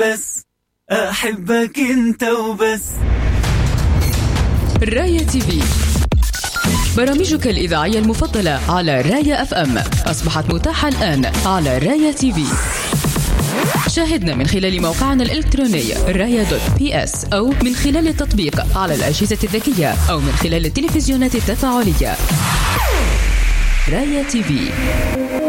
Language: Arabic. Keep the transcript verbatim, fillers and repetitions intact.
بس أحبك أنت وبس. راية تي في، برامجك الإذاعية المفضلة على راية أف أم أصبحت متاحة الآن على راية تي في. شاهدنا من خلال موقعنا الإلكتروني راية دوت بي اس أو من خلال التطبيق على الأجهزة الذكية أو من خلال التلفزيونات التفاعلية. راية تي في.